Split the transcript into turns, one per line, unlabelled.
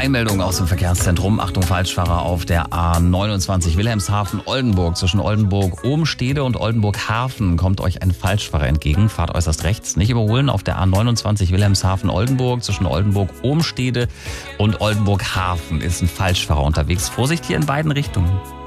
Einmeldung aus dem Verkehrszentrum. Achtung, Falschfahrer auf der A29 Wilhelmshaven-Oldenburg. Zwischen Oldenburg-Obenstede und Oldenburg-Hafen kommt euch ein Falschfahrer entgegen. Fahrt äußerst rechts, nicht überholen. Auf der A29 Wilhelmshaven-Oldenburg zwischen Oldenburg-Obenstede und Oldenburg-Hafen ist ein Falschfahrer unterwegs. Vorsicht hier in beiden Richtungen.